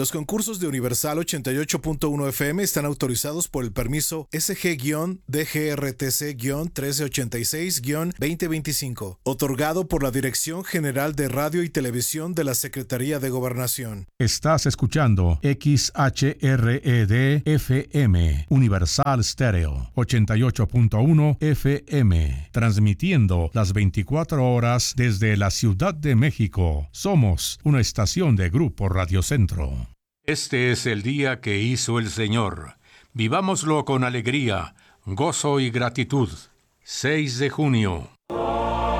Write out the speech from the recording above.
Los concursos de Universal 88.1 FM están autorizados por el permiso SG-DGRTC-1386-2025, otorgado por la Dirección General de Radio y Televisión de la Secretaría de Gobernación. Estás escuchando XHRED-FM, Universal Stereo, 88.1 FM, transmitiendo las 24 horas desde la Ciudad de México. Somos una estación de Grupo Radio Centro. Este es el día que hizo el Señor. Vivámoslo con alegría, gozo y gratitud. 6 de junio.